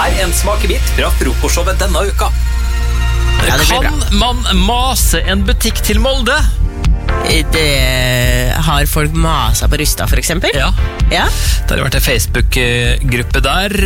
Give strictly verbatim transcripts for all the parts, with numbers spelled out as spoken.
Her er en smakebit fra frokostshowet denne uka. Ja, kan man mase en butikk til Molde? Det har folk masa på Rusta, for eksempel. Ja. Ja. Det har vært en Facebook-gruppe der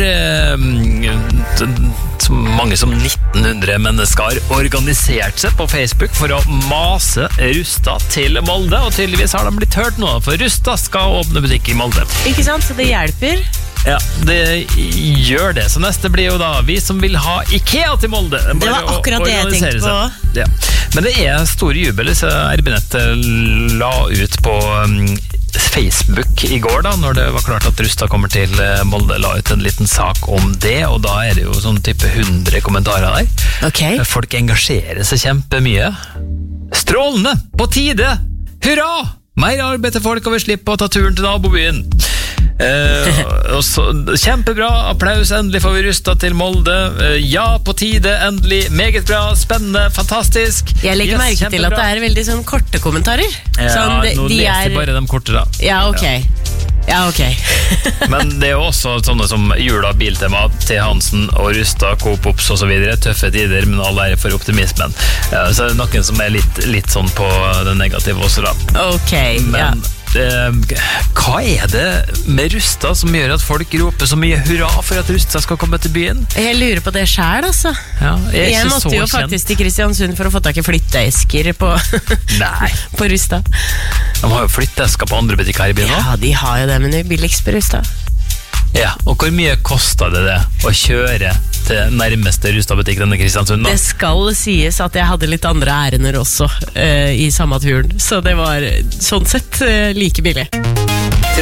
så mange som nitten hundre mennesker har organisert seg på Facebook for å mase Rusta til Molde, og tydeligvis har de blitt hørt nå, for Rusta skal åpne butikk i Molde. Ikke sant, så det hjelper. Ja, det gjør det. Så neste blir jo da vi som vil ha IKEA til Molde. Det var akkurat det jeg tenkte på. Ja. Men det er stor jubel, så R B Nett la ut på Facebook i går da, når det var klart at Rusta kommer til Molde, la ut en liten sak om det, og da er det jo sånn type hundre kommentarer der. Okay. Folk engasjerer seg kjempemye. Strålende! På tide! Hurra! Mer arbeid til folk, og vi slipper å ta turen til nabobyen. Eh, og så, kjempebra, applaus, endelig får vi Rusta til Molde. eh, Ja, på tide, endelig, meget bra, spennende, fantastisk. Jeg legger yes, merke kjempebra. til at det er veldig sånn korte kommentarer. Ja, sånn, de, nå de leser jeg er... bare de korte da. Ja, ok. Ja, ok. Men det er jo også sånne som Jula, Biltema, T. Hansen og Rusta, Coop Ops og så videre. Tøffe tider, men all ære for optimismen. Ja, så er det noen som er litt, litt sånn på det negative også da. Ok, men, ja. Eh, hva er det med Rusta som gjør at folk roper så mye hurra for at Rusta skal komme til byen? Jeg lurer på det selv, altså. Ja, jeg er jeg ikke måtte så jo kjent. faktisk til Kristiansund for å få tak i flytteesker på, Nei. på Rusta. De har jo flytteesker på andre butikker her i byen nå. Ja, de har jo det, men det er billigst på Rusta. Ja, og hvor mye kostet det det å kjøre til nærmeste Rusta-butikk denne Kristiansund da? Det skal sies at jeg hadde litt andre ærender også uh, i samme turen, så det var sånn sett uh, like billig.